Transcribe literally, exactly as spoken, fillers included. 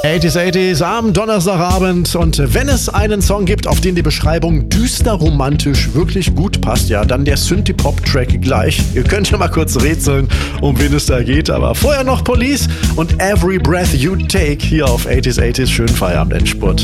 achtziger achtziger am Donnerstagabend, und wenn es einen Song gibt, auf den die Beschreibung düster romantisch wirklich gut passt, ja, dann der Synthie-Pop-Track gleich. Ihr könnt ja mal kurz rätseln, um wen es da geht, aber vorher noch Police und Every Breath You Take hier auf achtziger achtziger. Schönen Feierabend, Endspurt.